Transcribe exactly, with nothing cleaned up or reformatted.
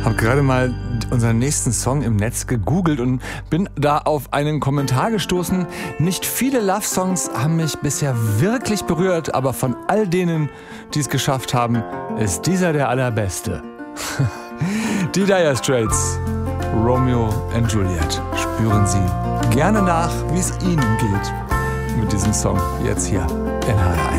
Habe gerade mal unseren nächsten Song im Netz gegoogelt und bin da auf einen Kommentar gestoßen. Nicht viele Love-Songs haben mich bisher wirklich berührt, aber von all denen, die es geschafft haben, ist dieser der allerbeste. Die Dire Straits, Romeo and Juliet. Spüren Sie gerne nach, wie es Ihnen geht mit diesem Song jetzt hier in H R eins.